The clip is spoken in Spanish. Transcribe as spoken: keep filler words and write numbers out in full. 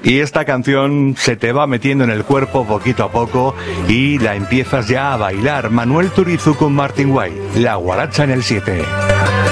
Y esta canción se te va metiendo en el cuerpo poquito a poco y la empiezas ya a bailar. Manuel Turizo con Martin White, La Guaracha en el siete.